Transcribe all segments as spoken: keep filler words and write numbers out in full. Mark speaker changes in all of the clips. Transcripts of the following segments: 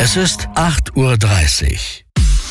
Speaker 1: Es ist acht Uhr dreißig.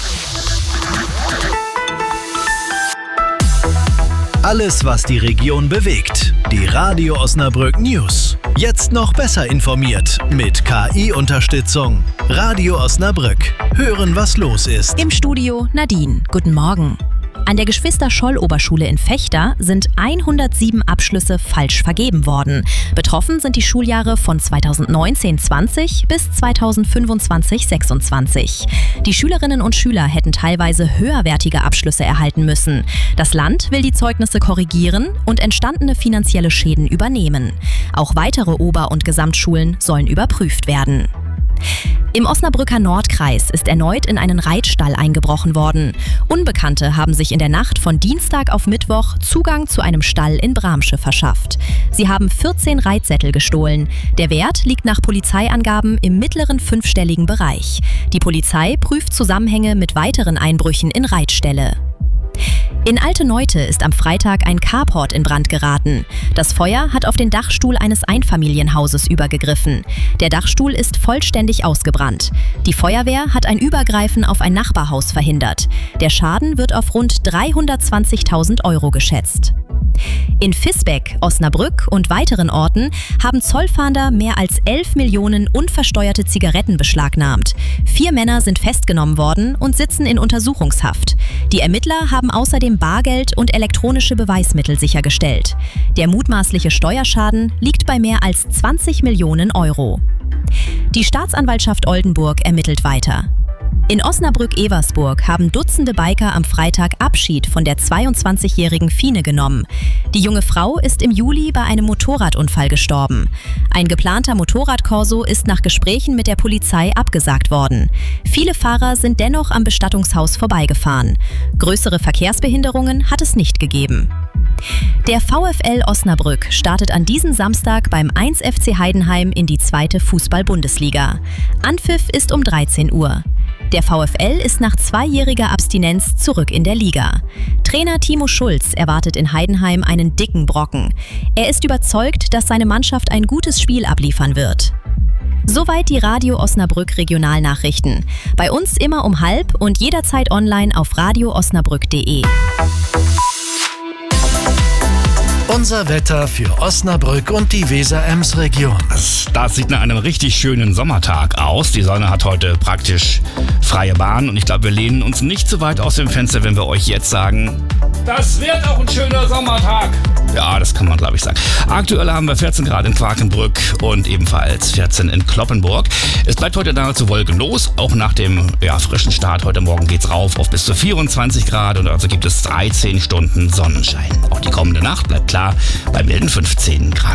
Speaker 2: Alles, was die Region bewegt. Die Radio Osnabrück News. Jetzt noch besser informiert mit K I-Unterstützung. Radio Osnabrück. Hören, was los ist.
Speaker 3: Im Studio Nadine. Guten Morgen. An der Geschwister-Scholl-Oberschule in Vechta sind hundertsieben Abschlüsse falsch vergeben worden. Betroffen sind die Schuljahre von zweitausendneunzehn zwanzig bis zweitausendfünfundzwanzig sechsundzwanzig. Die Schülerinnen und Schüler hätten teilweise höherwertige Abschlüsse erhalten müssen. Das Land will die Zeugnisse korrigieren und entstandene finanzielle Schäden übernehmen. Auch weitere Ober- und Gesamtschulen sollen überprüft werden. Im Osnabrücker Nordkreis ist erneut in einen Reitstall eingebrochen worden. Unbekannte haben sich in der Nacht von Dienstag auf Mittwoch Zugang zu einem Stall in Bramsche verschafft. Sie haben vierzehn Reitsättel gestohlen. Der Wert liegt nach Polizeiangaben im mittleren fünfstelligen Bereich. Die Polizei prüft Zusammenhänge mit weiteren Einbrüchen in Reitställe. In Alteneute ist am Freitag ein Carport in Brand geraten. Das Feuer hat auf den Dachstuhl eines Einfamilienhauses übergegriffen. Der Dachstuhl ist vollständig ausgebrannt. Die Feuerwehr hat ein Übergreifen auf ein Nachbarhaus verhindert. Der Schaden wird auf rund dreihundertzwanzigtausend Euro geschätzt. In Visbeck, Osnabrück und weiteren Orten haben Zollfahnder mehr als elf Millionen unversteuerte Zigaretten beschlagnahmt. Vier Männer sind festgenommen worden und sitzen in Untersuchungshaft. Die Ermittler haben außerdem Bargeld und elektronische Beweismittel sichergestellt. Der mutmaßliche Steuerschaden liegt bei mehr als zwanzig Millionen Euro. Die Staatsanwaltschaft Oldenburg ermittelt weiter. In Osnabrück-Eversburg haben Dutzende Biker am Freitag Abschied von der zweiundzwanzigjährigen Fine genommen. Die junge Frau ist im Juli bei einem Motorradunfall gestorben. Ein geplanter Motorradkorso ist nach Gesprächen mit der Polizei abgesagt worden. Viele Fahrer sind dennoch am Bestattungshaus vorbeigefahren. Größere Verkehrsbehinderungen hat es nicht gegeben. Der VfL Osnabrück startet an diesem Samstag beim eins F C Heidenheim in die zweite Fußball-Bundesliga. Anpfiff ist um dreizehn Uhr. Der VfL ist nach zweijähriger Abstinenz zurück in der Liga. Trainer Timo Schulz erwartet in Heidenheim einen dicken Brocken. Er ist überzeugt, dass seine Mannschaft ein gutes Spiel abliefern wird. Soweit die Radio Osnabrück Regionalnachrichten. Bei uns immer um halb und jederzeit online auf radio osnabrück punkt de.
Speaker 1: Unser Wetter für Osnabrück und die Weser-Ems-Region.
Speaker 4: Das sieht nach einem richtig schönen Sommertag aus. Die Sonne hat heute praktisch freie Bahn und ich glaube, wir lehnen uns nicht zu weit aus dem Fenster, wenn wir euch jetzt sagen, das wird auch ein schöner Sommertag. Ja, das kann man, glaube ich, sagen. Aktuell haben wir vierzehn Grad in Quakenbrück und ebenfalls vierzehn in Kloppenburg. Es bleibt heute nahezu wolkenlos. Auch nach dem ja, frischen Start heute Morgen geht's rauf auf bis zu vierundzwanzig Grad und also gibt es dreizehn Stunden Sonnenschein. Auch die kommende Nacht bleibt klar bei milden fünfzehn Grad.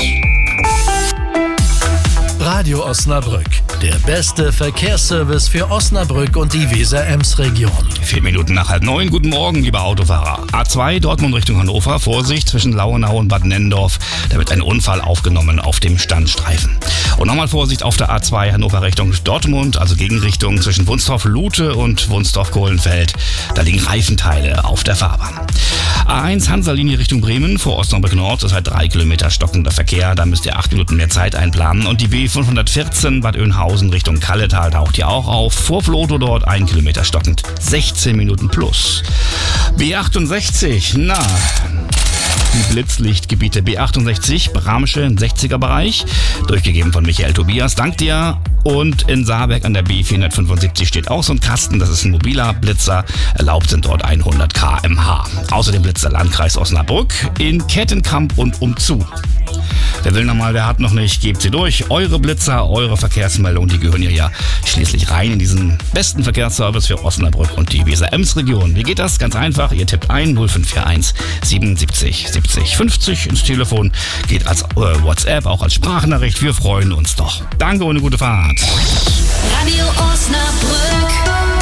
Speaker 1: Radio Osnabrück, der beste Verkehrsservice für Osnabrück und die Weser-Ems-Region.
Speaker 4: Vier Minuten nach halb neun. Guten Morgen, liebe Autofahrer. A zwei Dortmund Richtung Hannover. Vorsicht zwischen Lauenau und Bad Nennendorf. Da wird ein Unfall aufgenommen auf dem Standstreifen. Und nochmal Vorsicht auf der A zwei Hannover Richtung Dortmund, also Gegenrichtung zwischen Wunstorf-Lute und Wunstorf-Kohlenfeld. Da liegen Reifenteile auf der Fahrbahn. A eins Hansa-Linie Richtung Bremen vor Osnabrück Nord. Das ist halt drei Kilometer stockender Verkehr. Da müsst ihr acht Minuten mehr Zeit einplanen. Und die B fünfhundertvierzehn Bad Oeynhausen Richtung Kalletal taucht hier auch auf. Vor Vloto dort ein Kilometer stockend. sechzehn Minuten plus. B achtundsechzig, na... Die Blitzlichtgebiete B achtundsechzig, Bramsche im sechziger Bereich, durchgegeben von Michael Tobias, dank dir. Und in Saarberg an der B vierhundertfünfundsiebzig steht auch so ein Kasten, das ist ein mobiler Blitzer, erlaubt sind dort hundert Kilometer pro Stunde. Außerdem blitzt der Landkreis Osnabrück in Kettenkamp und umzu. Wer will nochmal, wer hat noch nicht, gebt sie durch. Eure Blitzer, eure Verkehrsmeldungen, die gehören ja schließlich rein in diesen besten Verkehrsservice für Osnabrück und die Weser-Ems-Region. Wie geht das? Ganz einfach, ihr tippt ein null fünf vier eins siebenundsiebzig siebzig fünfzig ins Telefon, geht als äh, WhatsApp, auch als Sprachnachricht. Wir freuen uns doch. Danke und eine gute Fahrt.
Speaker 5: Radio Osnabrück.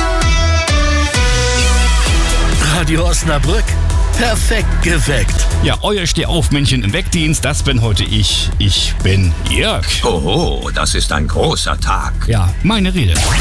Speaker 1: Radio Osnabrück, perfekt geweckt.
Speaker 4: Ja, euer Stehaufmännchen im Wegdienst, das bin heute ich. Ich bin Jörg.
Speaker 6: Oh, das ist ein großer Tag.
Speaker 4: Ja, meine Rede.